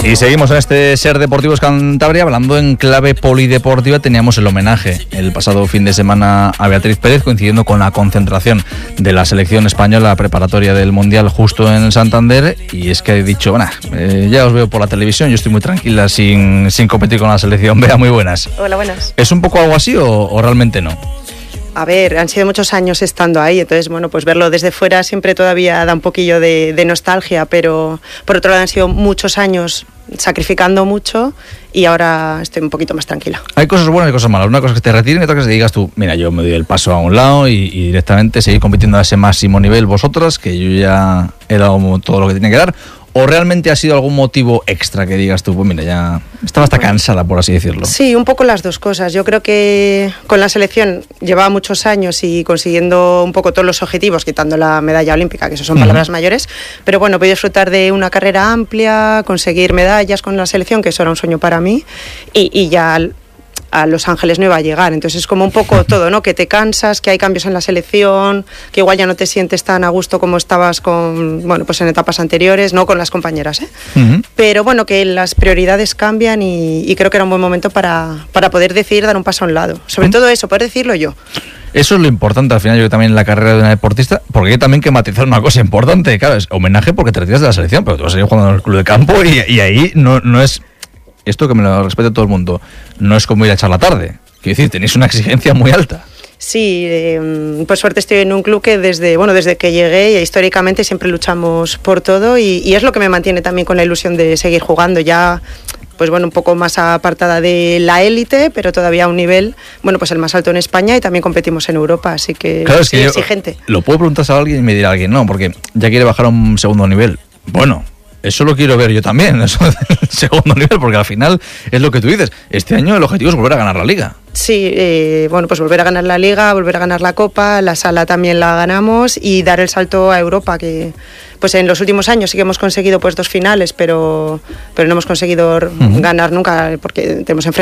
Y seguimos en este Ser Deportivos Cantabria, hablando en clave polideportiva. Teníamos el homenaje el pasado fin de semana a Beatriz Pérez, coincidiendo con la concentración de la selección española preparatoria del Mundial justo en Santander. Y es que he dicho, bueno, ya os veo por la televisión, yo estoy muy tranquila sin competir con la selección. Bea, muy buenas. Hola, buenas. ¿Es un poco algo así o realmente no? A ver, han sido muchos años estando ahí, entonces, bueno, pues verlo desde fuera siempre todavía da un poquillo de nostalgia, pero por otro lado han sido muchos años sacrificando mucho y ahora estoy un poquito más tranquila. Hay cosas buenas y cosas malas. Una cosa es que te retiren y otra cosa es que digas tú, mira, yo me doy el paso a un lado y directamente seguir compitiendo a ese máximo nivel vosotras, que yo ya he dado todo lo que tenía que dar. ¿O realmente ha sido algún motivo extra que digas tú, pues mira, ya estaba hasta cansada, por así decirlo? Sí, un poco las dos cosas. Yo creo que con la selección llevaba muchos años y consiguiendo un poco todos los objetivos, quitando la medalla olímpica, que eso son palabras mayores, pero bueno, he podido disfrutar de una carrera amplia, conseguir medallas con la selección, que eso era un sueño para mí, y ya a Los Ángeles no iba a llegar, entonces es como un poco todo, ¿no? Que te cansas, que hay cambios en la selección, que igual ya no te sientes tan a gusto como estabas pues en etapas anteriores, no con las compañeras, pero bueno, que las prioridades cambian y creo que era un buen momento para poder decidir dar un paso a un lado, sobre todo eso, poder decirlo yo. Eso es lo importante al final, yo creo, también en la carrera de una deportista, porque hay también que matizar una cosa importante, claro, es homenaje porque te retiras de la selección, pero tú vas a seguir jugando en el club de campo y ahí no es... Esto que me lo respete todo el mundo, no es como ir a echar la tarde. Quiero decir, tenéis una exigencia muy alta. Sí, por suerte estoy en un club que desde que llegué históricamente siempre luchamos por todo y es lo que me mantiene también con la ilusión de seguir jugando ya, pues bueno, un poco más apartada de la élite, pero todavía a un nivel, bueno, pues el más alto en España y también competimos en Europa, así que claro, sí, es que exigente. Lo puedo preguntar a alguien y me dirá alguien, no, porque ya quiere bajar a un segundo nivel. Bueno, eso lo quiero ver yo también, eso del segundo nivel, porque al final es lo que tú dices. Este año el objetivo es volver a ganar la Liga. Sí, pues volver a ganar la Liga, volver a ganar la Copa, la Sala también la ganamos y dar el salto a Europa, que pues en los últimos años sí que hemos conseguido pues 2 finales, pero no hemos conseguido ganar nunca, porque tenemos enfrente